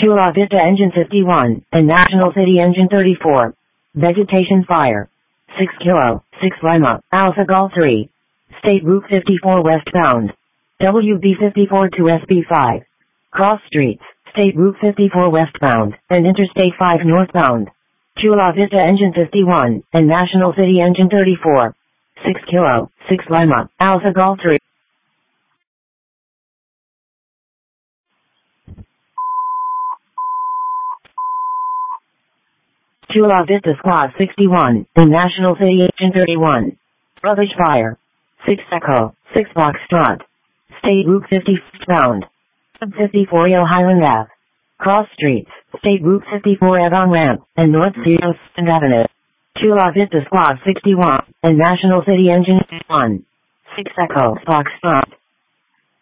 Chula Vista Engine 51, and National City Engine 34. Vegetation fire. 6 Kilo, 6 Lima, Alpha Golf 3. State Route 54 westbound. WB 54 to SB 5. Cross streets, State Route 54 westbound, and Interstate 5 northbound. Chula Vista Engine 51, and National City Engine 34. 6 Kilo, 6 Lima, Alpha Golf 3. Chula Vista Squad 61, and National City Engine 31. Rubbish fire. 6 Echo, 6 Foxtrot. State Route 50 bound. 54 Yo Highland Ave. Cross streets, State Route 54 Avon Ramp, and North Zero Avenue. Chula Vista Squad 61, and National City Engine 1. 6 Echo Foxtrot.